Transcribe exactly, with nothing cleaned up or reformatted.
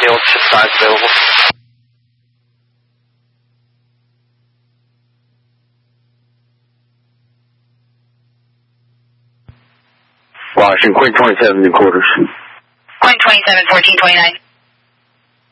field size available. Washington, Queen twenty-seven, new quarters. Queen twenty-seven, fourteen twenty-nine.